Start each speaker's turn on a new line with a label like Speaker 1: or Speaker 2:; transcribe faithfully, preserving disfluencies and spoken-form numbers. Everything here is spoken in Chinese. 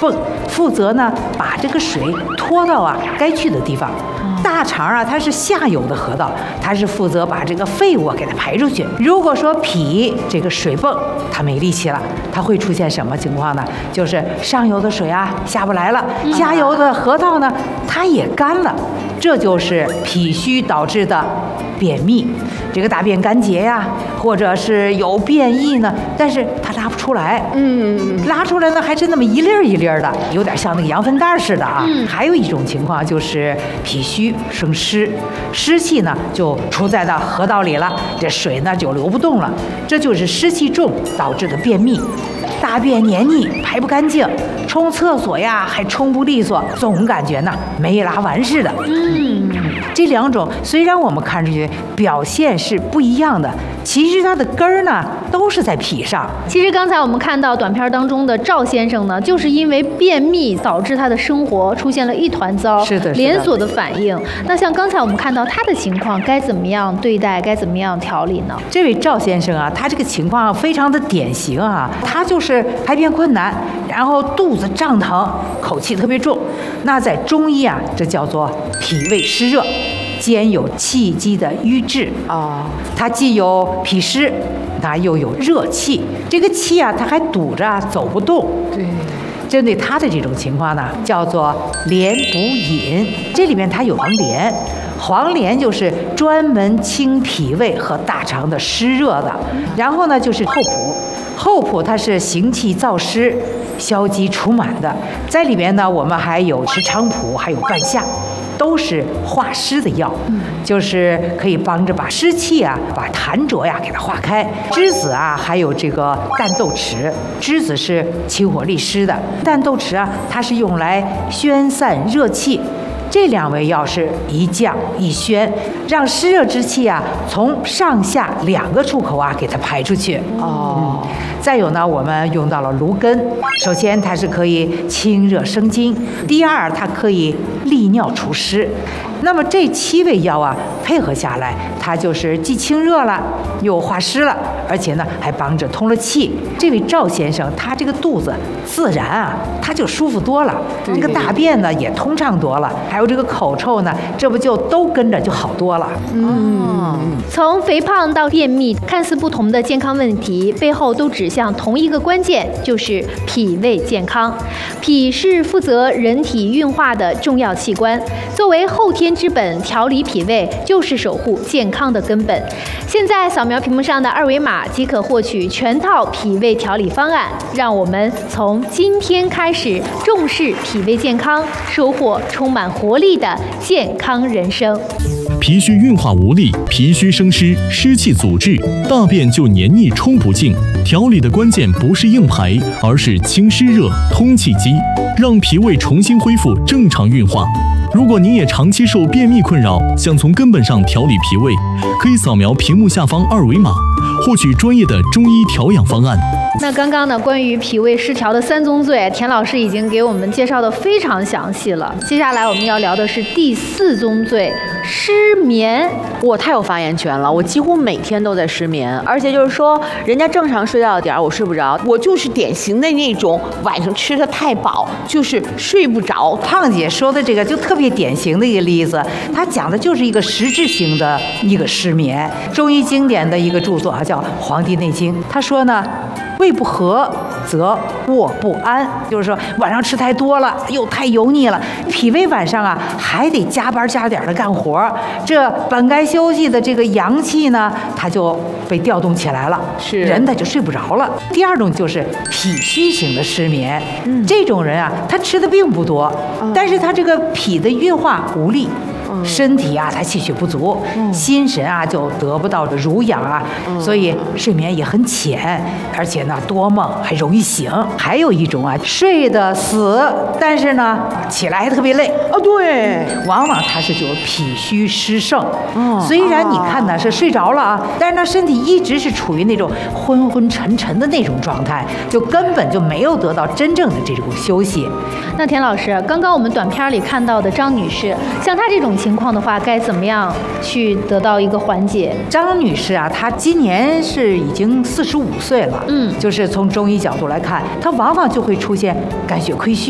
Speaker 1: 泵，负责呢把这个水拖到啊该去的地方。大肠啊，它是下游的河道，它是负责把这个废物啊给它排出去。如果说脾这个水泵它没力气了，它会出现什么情况呢？就是上游的水啊下不来了，下游的河道呢它也干了，这就是脾虚导致的便秘。这个大便干结呀，或者是有便意呢，但是它拉不出来。嗯，拉出来呢还是那么一粒儿一粒儿的，有点像那个羊粪蛋似的啊。嗯，还有一种情况就是脾虚生湿，湿气呢就出在到河道里了，这水呢就流不动了，这就是湿气重导致的便秘。大便黏腻排不干净，冲厕所呀还冲不利索，总感觉呢没拉完似的。嗯，这两种虽然我们看出去表现是不一样的，其实它的根儿呢都是在脾上。
Speaker 2: 其实刚才我们看到短片当中的赵先生呢，就是因为便秘导致他的生活出现了一团糟，
Speaker 1: 是的，
Speaker 2: 连锁的反应。那像刚才我们看到他的情况，该怎么样对待，该怎么样调理呢？
Speaker 1: 这位赵先生啊，他这个情况非常的典型啊，他就是排便困难，然后肚子胀疼，口气特别重。那在中医啊，这叫做脾胃湿热，兼有气机的瘀滞啊。它既有脾湿，它又有热气。这个气啊，它还堵着，走不动。对。针对他的这种情况呢，叫做连补饮。这里面它有黄连，黄连就是专门清脾胃和大肠的湿热的。然后呢，就是厚朴。厚朴它是行气燥湿、消积除螨的，在里边呢，我们还有石菖蒲，还有半夏，都是化湿的药，就是可以帮着把湿气啊、把痰浊呀给它化开。栀子啊，还有这个淡豆豉，栀子是清火利湿的，淡豆豉啊，它是用来宣散热气。这两味药是一降一宣，让湿热之气啊从上下两个出口啊给它排出去。哦、嗯，再有呢，我们用到了芦根。首先，它是可以清热生津；第二，它可以利尿除湿。那么这七味药啊配合下来，它就是既清热了，又化湿了，而且呢还帮着通了气。这位赵先生他这个肚子自然啊他就舒服多了，这个大便呢也通畅多了，还有这个口臭呢，这不就都跟着就好多了。
Speaker 2: 嗯，从肥胖到便秘，看似不同的健康问题，背后都指向同一个关键，就是脾胃健康。脾是负责人体运化的重要器官，作为后天之本，调理脾胃就是守护健康的根本。现在扫描屏幕上的二维码即可获取全套脾胃调理方案，让我们从今天开始重视脾胃健康，收获充满活力的健康人生。
Speaker 3: 脾虚运化无力，脾虚生湿，湿气阻滞，大便就黏腻冲不净。调理的关键不是硬排，而是清湿热、通气机，让脾胃重新恢复正常运化。如果您也长期受便秘困扰，想从根本上调理脾胃，可以扫描屏幕下方二维码，获取专业的中医调养方案。
Speaker 2: 那刚刚呢，关于脾胃失调的三宗罪，田老师已经给我们介绍的非常详细了。接下来我们要聊的是第四宗罪，失眠。
Speaker 4: 我太有发言权了，我几乎每天都在失眠，而且就是说，人家正常睡觉的点儿我睡不着，我就是典型的那种晚上吃的太饱，就是睡不着。
Speaker 1: 胖姐说的这个就特别典型的一个例子，她讲的就是一个实质性的一个失眠。中医经典的一个著作啊，叫《黄帝内经》，他说呢，胃不和则卧不安，就是说晚上吃太多了，又太油腻了，脾胃晚上啊还得加班加点的干活，这本该休息的这个阳气呢，它就被调动起来了，是人他就睡不着了。第二种就是脾虚型的失眠，嗯、这种人啊，他吃的并不多，嗯、但是他这个脾的运化无力。身体啊，它气血不足，嗯、心神啊就得不到濡养啊，嗯、所以睡眠也很浅，而且呢多梦，还容易醒。还有一种啊，睡得死，但是呢起来还特别累
Speaker 4: 哦，对，
Speaker 1: 往往他是就是脾虚湿盛。嗯、虽然你看呢是睡着了啊，但是呢身体一直是处于那种昏昏沉沉的那种状态，就根本就没有得到真正的这种休息。
Speaker 2: 那田老师，刚刚我们短片里看到的张女士，像她这种情况的话，该怎么样去得到一个缓解？
Speaker 1: 张女士啊，她今年是已经四十五岁了，嗯，就是从中医角度来看，她往往就会出现肝血亏虚。